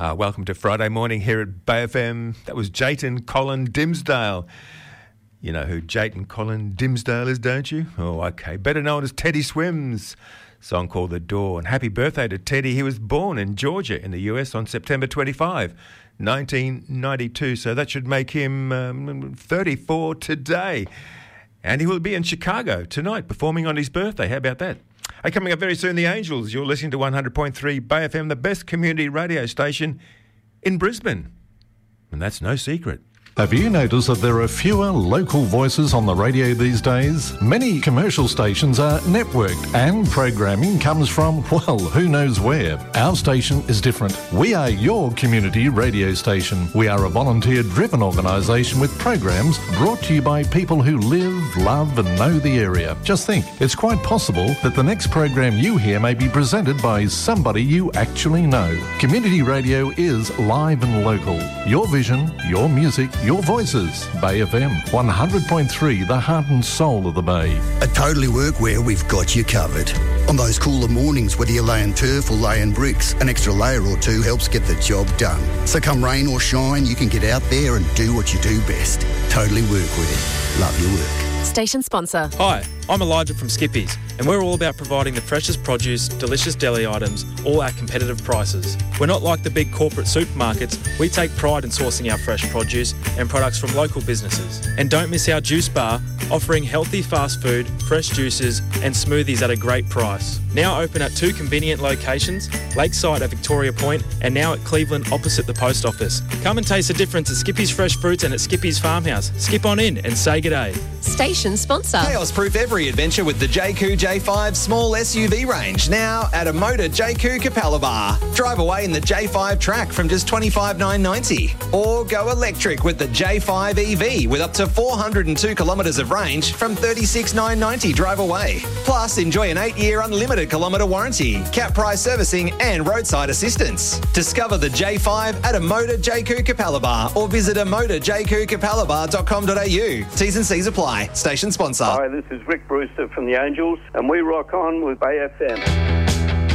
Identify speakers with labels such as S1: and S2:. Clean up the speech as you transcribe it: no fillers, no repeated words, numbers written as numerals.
S1: Welcome to Friday morning here at Bay FM. That was Jayton Colin Dimsdale. You know who Jayton Colin Dimsdale is, don't you? Oh, okay. Better known as Teddy Swims. Song called The Door. And happy birthday to Teddy. He was born in Georgia in the US on September 25, 1992. So that should make him 34 today. And he will be in Chicago tonight performing on his birthday. How about that? Hey, coming up very soon, The Angels. You're listening to 100.3 Bay FM, the best community radio station in Brisbane. And that's no secret.
S2: Have you noticed that there are fewer local voices on the radio these days? Many commercial stations are networked and programming comes from, well, who knows where. Our station is different. We are your community radio station. We are a volunteer-driven organisation with programs brought to you by people who live, love and know the area. Just think, it's quite possible that the next program you hear may be presented by somebody you actually know. Community radio is live and local. Your vision, your music, your voices. Bay FM 100.3, the heart and soul of the Bay.
S3: At Totally Workwear, we've got you covered. On those cooler mornings, whether you're laying turf or laying bricks, an extra layer or two helps get the job done. So come rain or shine, you can get out there and do what you do best. Totally Workwear. Love your work.
S4: Station sponsor.
S5: Hi, I'm Elijah from Skippies, and we're all about providing the freshest produce, delicious deli items, all at competitive prices. We're not like the big corporate supermarkets. We take pride in sourcing our fresh produce and products from local businesses. And don't miss our juice bar, offering healthy fast food, fresh juices and smoothies at a great price. Now open at 2 convenient locations, Lakeside at Victoria Point and now at Cleveland opposite the post office. Come and taste the difference at Skippy's Fresh Fruits and at Skippy's Farmhouse. Skip on in and say g'day.
S4: Station sponsor.
S6: Chaos-proof every adventure with the JQ J5 small SUV range, now at a Motor JQ Capalaba. Drive away in the J5 Track from just $25,990. Or go electric with the J5 EV with up to 402 kilometres of range from $36,990 drive away. Plus, enjoy an 8-year unlimited kilometre warranty, cap price servicing and roadside assistance. Discover the J5 at a Motor JQ Capalaba or visit a motorjqcapalaba.com.au. T's and C's apply. Station sponsor.
S7: Hi, this is Rick Brewster from The Angels, and we rock on with Bay FM.